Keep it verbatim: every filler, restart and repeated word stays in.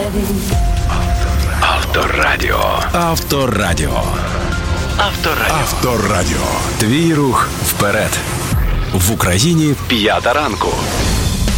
Авторадіо. Авторадіо. Авторадіо. Авторадіо. Твій рух вперед. В Україні п'ята ранку.